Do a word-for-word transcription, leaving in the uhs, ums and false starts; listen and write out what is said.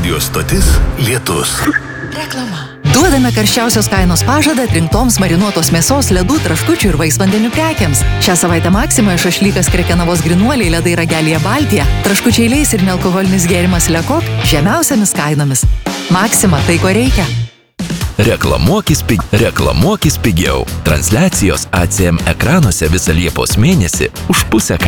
Radio stotis Lietus. Reklama. Duodame karščiausios kainos pažadą atrinktoms marinuotos mėsos, ledų, traškučių ir vaisvandenių prekiams. Šią savaitę Maksimoje šašlykas Krekenavos grynuoliai, ledai Ragelyje Baltija, traškučiai Leis ir nealkoholinis gėrimas Lekok žemiausiamis kainomis. Maksima, tai ko reikia. Reklamuokis, pig... Reklamuokis pigiau. Transliacijos A C M ekranuose visą Liepos mėnesį už pusę kainos.